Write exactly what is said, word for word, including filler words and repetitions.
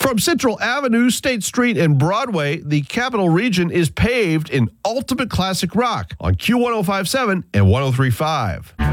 From Central Avenue, State Street, and Broadway, the Capital Region is paved in ultimate classic rock on Q one oh five point seven and one oh three point five.